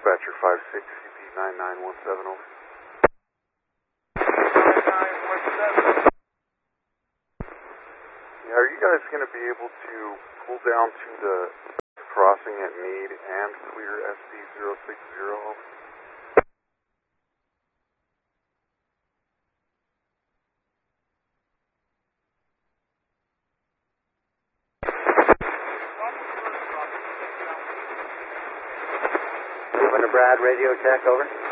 Dispatcher 56, CP9917, over. 9917. Yeah, are you guys going to be able to pull down to the crossing at Meade and clear SB060, over? Moving to Brad, radio check, over.